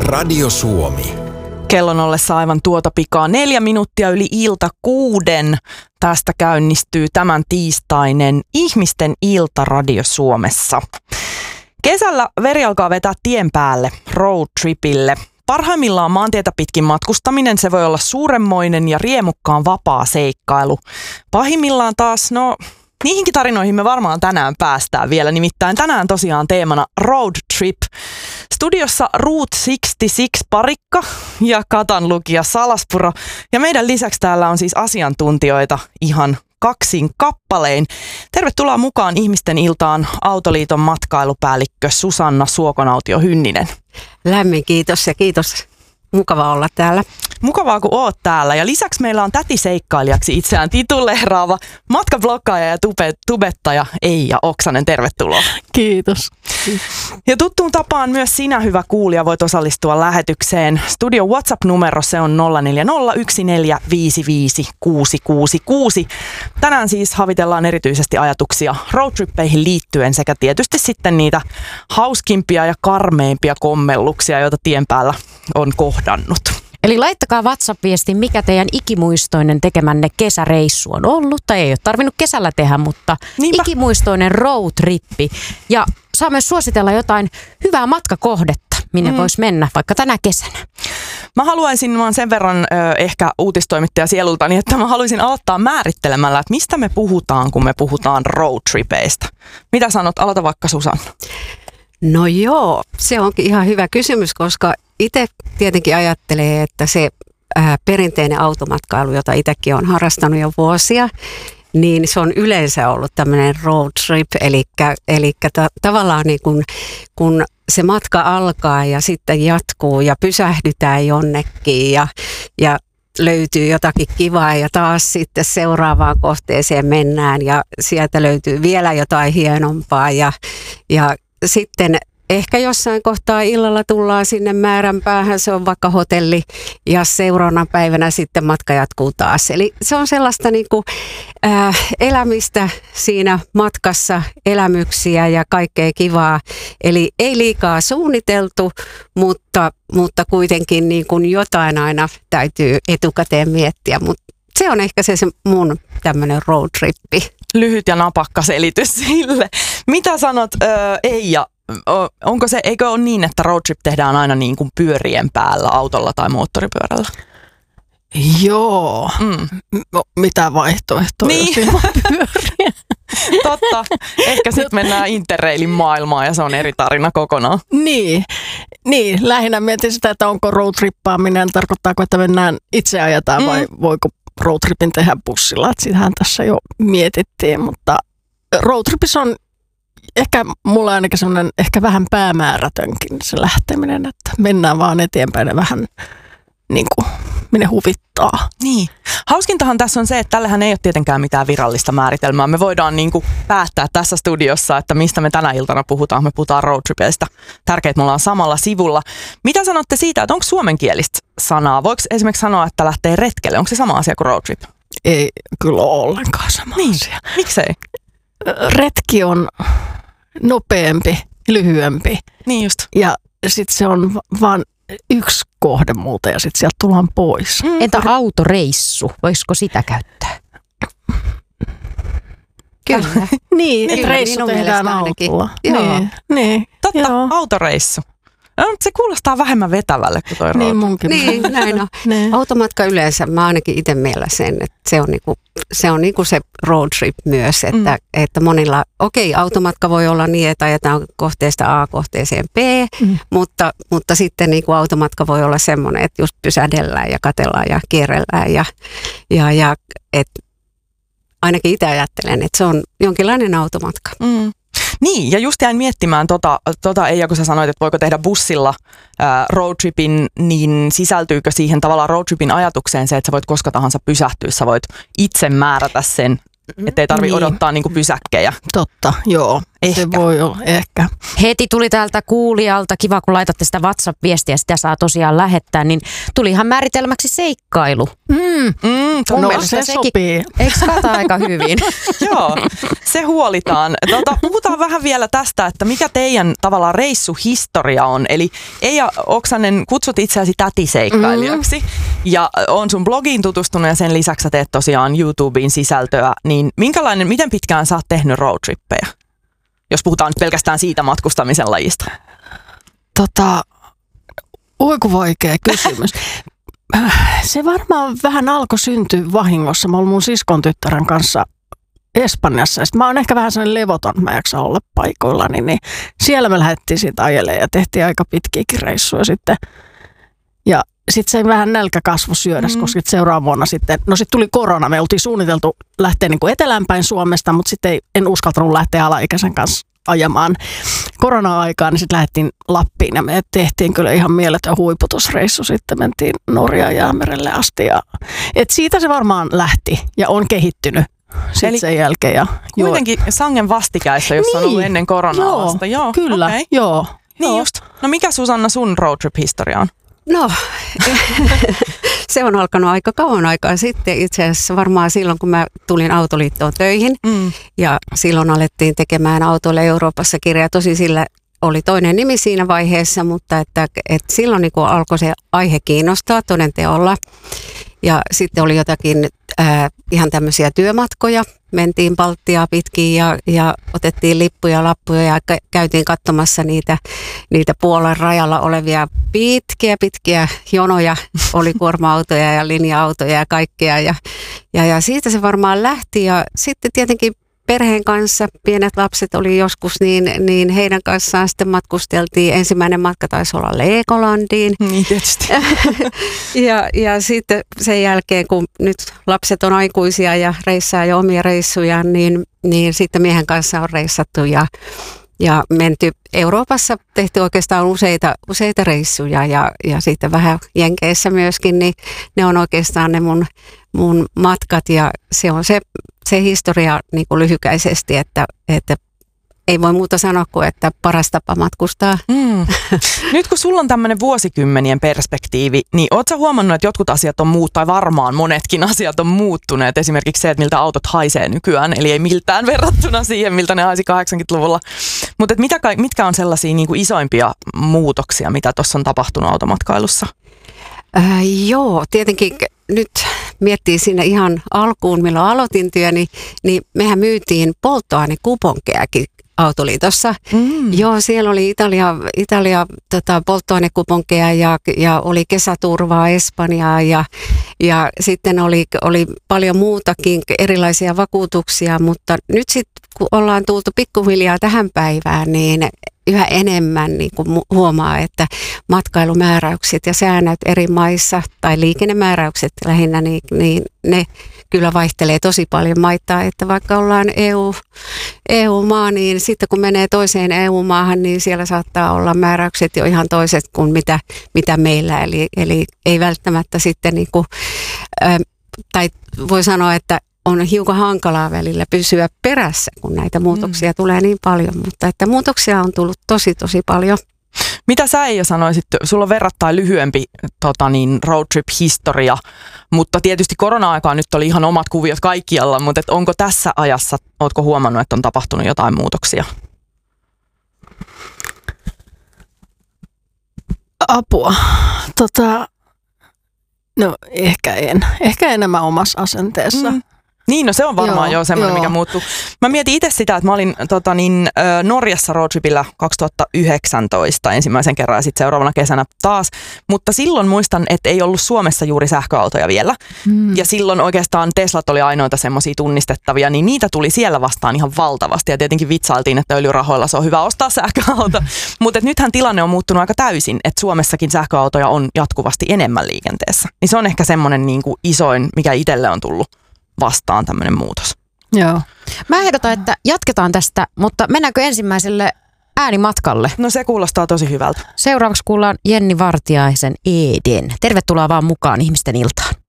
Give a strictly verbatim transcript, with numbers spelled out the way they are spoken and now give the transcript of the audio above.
Radio Suomi. Kellon ollessa aivan tuota pikaa neljä minuuttia yli ilta kuuden. Tästä käynnistyy tämän tiistainen Ihmisten ilta Radio Suomessa. Kesällä veri alkaa vetää tien päälle roadtripille. Parhaimmillaan maantietä pitkin matkustaminen se voi olla suuremmoinen ja riemukkaan vapaa seikkailu. Pahimmillaan taas, no niihinkin tarinoihin me varmaan tänään päästään vielä. Nimittäin tänään tosiaan teemana road trip. Studiossa Route kuusikymmentäkuusi Parikka ja Katan lukija Salaspuro. Ja meidän lisäksi täällä on siis asiantuntijoita ihan kaksin kappalein. Tervetuloa mukaan Ihmisten iltaan Autoliiton matkailupäällikkö Susanna Suokonautio-Hynninen. Lämmin kiitos ja kiitos. Mukava olla täällä. Mukavaa, kun oot täällä. Ja lisäksi meillä on tätiseikkailijaksi itseään titulehraava matkabloggaaja ja tube, tubettaja Eija Oksanen. Tervetuloa. Kiitos. Ja tuttuun tapaan myös sinä, hyvä kuulija, voit osallistua lähetykseen. Studio WhatsApp-numero se on nolla neljä nolla yksi neljä viisi viisi kuusi kuusi kuusi. Tänään siis havitellaan erityisesti ajatuksia roadtrippeihin liittyen sekä tietysti sitten niitä hauskimpia ja karmeimpia kommelluksia, joita tien päällä on kohdannut. Eli laittakaa WhatsApp-viestiin, mikä teidän ikimuistoinen tekemänne kesäreissu on ollut. Tai ei ole tarvinnut kesällä tehdä, mutta Niinpä. ikimuistoinen roadtrippi. Ja saa myös suositella jotain hyvää matkakohdetta, minne mm. voisi mennä vaikka tänä kesänä. Mä haluaisin vaan sen verran ö, ehkä uutistoimittaja sielultani, että mä haluaisin aloittaa määrittelemällä, että mistä me puhutaan, kun me puhutaan roadtripeistä. Mitä sanot? Aloita vaikka Susanna. No joo, se onkin ihan hyvä kysymys, koska itse tietenkin ajattelee, että se ää, perinteinen automatkailu, jota itsekin olen harrastanut jo vuosia, niin se on yleensä ollut tämmöinen road trip, eli, eli ta- tavallaan niin kun, kun se matka alkaa ja sitten jatkuu ja pysähdytään jonnekin ja, ja löytyy jotakin kivaa ja taas sitten seuraavaan kohteeseen mennään ja sieltä löytyy vielä jotain hienompaa ja, ja sitten ehkä jossain kohtaa illalla tullaan sinne määränpäähän, se on vaikka hotelli ja seuraavana päivänä sitten matka jatkuu taas. Eli se on sellaista niin kuin, äh, elämistä siinä matkassa, elämyksiä ja kaikkea kivaa. Eli ei liikaa suunniteltu, mutta, mutta kuitenkin niin kuin jotain aina täytyy etukäteen miettiä. Mutta se on ehkä se, se mun tämmöinen roadtrippi. Lyhyt ja napakka selitys sille. Mitä sanot äh, Eija? Onko se, eikö ole niin, että roadtrip tehdään aina niin kuin pyörien päällä, autolla tai moottoripyörällä? Joo. Mm. No, mitä vaihtoehtoja niin. Siinä pyöriä? Totta. Ehkä sitten mennään Interrailin maailmaan ja se on eri tarina kokonaan. Niin. niin. Lähinnä mietin sitä, että onko roadtrippaaminen, tarkoittaako, että mennään itse ajetaan mm. vai voiko roadtripin tehdä bussilla. Että sitähän tässä jo mietittiin, mutta roadtripissa on ehkä mulla ainakin semmoinen ehkä vähän päämäärätönkin se lähteminen, että mennään vaan eteenpäin ja vähän niin kuin minne huvittaa. Niin. Hauskintahan tässä on se, että tällähän ei ole tietenkään mitään virallista määritelmää. Me voidaan niin kuin päättää tässä studiossa, että mistä me tänä iltana puhutaan. Me puhutaan roadtripeistä. Tärkeää, että me ollaan samalla sivulla. Mitä sanotte siitä, että onko suomenkielistä sanaa? Voiko esimerkiksi sanoa, että lähtee retkelle? Onko se sama asia kuin roadtrip? Ei kyllä ole ollenkaan sama niin. asia. Miksei? Retki on nopeampi, lyhyempi. Niin just. Ja sitten se on vaan yksi kohde muuta ja sitten sieltä tullaan pois. Mm. Entä autoreissu? Voisiko sitä käyttää? Kyllä. niin, että reissu tehdään autolla. Niin, niin. Totta, Joo. autoreissu. No, se kuulostaa vähemmän vetävälle kuin toi niin, munkin. Niin, näin on. niin. Automatka yleensä, mä ainakin itse miellä sen, että se on niinku, se on niinku se road trip myös, että, mm. että monilla, okei, okay, automatka voi olla niin, että ajetaan kohteesta A kohteeseen B, mm. mutta, mutta sitten niinku automatka voi olla semmoinen, että just pysähdellään ja katellaan ja kierrellään ja, ja, ja että ainakin itse ajattelen, että se on jonkinlainen automatka. Mm. Niin, ja just jäin miettimään tota, tota Eija, kun sä sanoit, että voiko tehdä bussilla ää, roadtripin, niin sisältyykö siihen tavallaan roadtripin ajatukseen se, että sä voit koska tahansa pysähtyä, sä voit itse määrätä sen, ettei tarvitse niin. odottaa niin kuin pysäkkejä. Totta, joo. Ehkä. Se voi olla, ehkä. Heti tuli täältä kuulijalta, kiva kun laitatte sitä WhatsApp-viestiä, sitä saa tosiaan lähettää, niin tuli ihan määritelmäksi seikkailu. Mm. Mm, Mun No mielestä se sekin- sopii. Eikö kata aika hyvin? Joo, se huolitaan. Tota, puhutaan vähän vielä tästä, että mikä teidän tavallaan reissuhistoria on. Eli Eija Oksanen, kutsut itseäsi tätiseikkailijaksi mm-hmm. ja on sun blogiin tutustunut ja sen lisäksi sä teet tosiaan YouTubeen sisältöä. Niin minkälainen, miten pitkään sä oot tehnyt roadtrippejä? Jos puhutaan nyt pelkästään siitä matkustamisen lajista. Tota, oiku vaikea kysymys. Se varmaan vähän alkoi syntyä vahingossa. Mä olin mun siskon tyttären kanssa Espanjassa. Sitten mä oon ehkä vähän sellainen levoton, mä jaksan olla paikoillani. Niin siellä me lähdettiin siitä ajelemaan ja tehtiin aika pitkiäkin reissuja sitten. Ja sitten se vähän nälkä kasvoi syödä, mm. koska seuraavana vuonna sitten, no sitten tuli korona. Me oltiin suunniteltu lähteä niin kuin eteläänpäin Suomesta, mutta sitten ei, en uskaltanut lähteä alaikäisen kanssa ajamaan korona-aikaan, niin sitten lähdettiin Lappiin ja me tehtiin kyllä ihan mieletön huiputusreissu. Sitten mentiin Norjaan Jäämerelle asti. Ja, et siitä se varmaan lähti ja on kehittynyt sitten sen jälkeen. Ja, kuitenkin joo. sangen vastikäistä, jos niin. on ollut ennen koronaa joo, vasta. Joo, kyllä, okay. joo. Niin joo. just. No mikä Susanna sun roadtrip-historia on? No, se on alkanut aika kauan aikaa sitten itse asiassa varmaan silloin, kun mä tulin Autoliittoon töihin mm. ja silloin alettiin tekemään autoille Euroopassa kirjaa. Tosi sillä oli toinen nimi siinä vaiheessa, mutta että, että silloin niin kun alkoi se aihe kiinnostaa toden teolla ja sitten oli jotakin äh, ihan tämmöisiä työmatkoja. Mentiin Baltiaa pitkin ja, ja otettiin lippuja, lappuja ja käytiin katsomassa niitä, niitä Puolan rajalla olevia pitkiä, pitkiä jonoja. Oli kuorma-autoja ja linja-autoja ja kaikkea. Ja, ja, ja siitä se varmaan lähti. Ja sitten tietenkin perheen kanssa, pienet lapset oli joskus, niin, niin heidän kanssaan sitten matkusteltiin. Ensimmäinen matka taisi olla Legolandiin. Niin tietysti. ja, ja sitten sen jälkeen, kun nyt lapset on aikuisia ja reissaa jo omia reissuja, niin, niin sitten miehen kanssa on reissattu ja, ja menty Euroopassa, tehty oikeastaan useita, useita reissuja ja, ja sitten vähän Jenkeissä myöskin, niin ne on oikeastaan ne mun, mun matkat ja se on se, se historia niin kuin lyhykäisesti, että, että ei voi muuta sanoa kuin, että paras tapa matkustaa. Mm. Nyt kun sulla on tämmöinen vuosikymmenien perspektiivi, niin ootko sä huomannut, että jotkut asiat on muuttunut, tai varmaan monetkin asiat on muuttuneet. Esimerkiksi se, että miltä autot haisee nykyään, eli ei miltään verrattuna siihen, miltä ne haisi kahdeksankymmentäluvulla. Mutta mitkä on sellaisia niin kuin isoimpia muutoksia, mitä tuossa on tapahtunut automatkailussa? Äh, joo, tietenkin nyt miettii siinä ihan alkuun, milloin aloitin työni, niin mehän myytiin polttoainekuponkejakin Autoliitossa. Mm. Joo, siellä oli Italia, Italia tota, polttoainekuponkeja ja, ja oli kesäturvaa Espanjaa ja, ja sitten oli, oli paljon muutakin erilaisia vakuutuksia, mutta nyt sitten kun ollaan tultu pikkuhiljaa tähän päivään, niin yhä enemmän niin kuin huomaa, että matkailumääräykset ja säännöt eri maissa tai liikennemääräykset lähinnä, niin, niin ne kyllä vaihtelee tosi paljon maittaa, että vaikka ollaan E U, E U-maa, niin sitten kun menee toiseen E U-maahan, niin siellä saattaa olla määräykset jo ihan toiset kuin mitä, mitä meillä, eli, eli ei välttämättä sitten niin kuin, äh, tai voi sanoa, että on hiukan hankalaa välillä pysyä perässä, kun näitä muutoksia mm. tulee niin paljon, mutta että muutoksia on tullut tosi, tosi paljon. Mitä sä Eija sanoisit? Sulla on verrattain lyhyempi tota niin, roadtrip-historia, mutta tietysti korona-aikaan nyt oli ihan omat kuviot kaikkialla, mutta et onko tässä ajassa, ootko huomannut, että on tapahtunut jotain muutoksia? Apua. Tota, no ehkä en. Ehkä enemmän omassa asenteessa. Mm. Niin, no se on varmaan joo, jo semmoinen, joo. mikä muuttuu. Mä mietin itse sitä, että mä olin tota, niin, Norjassa roadtripillä kaksituhattayhdeksäntoista ensimmäisen kerran ja sitten seuraavana kesänä taas. Mutta silloin muistan, että ei ollut Suomessa juuri sähköautoja vielä. Mm. Ja silloin oikeastaan Teslat oli ainoita semmoisia tunnistettavia, niin niitä tuli siellä vastaan ihan valtavasti. Ja tietenkin vitsailtiin, että öljyrahoilla se on hyvä ostaa sähköauto. Mutta nythän tilanne on muuttunut aika täysin, että Suomessakin sähköautoja on jatkuvasti enemmän liikenteessä. Niin se on ehkä semmoinen niin kuin isoin, mikä itselle on tullut vastaan tämmöinen muutos. Joo. Mä ehdotan, että jatketaan tästä, mutta mennäänkö ensimmäiselle äänimatkalle? No se kuulostaa tosi hyvältä. Seuraavaksi kuullaan Jenni Vartiaisen Eden. Tervetuloa vaan mukaan Ihmisten iltaan.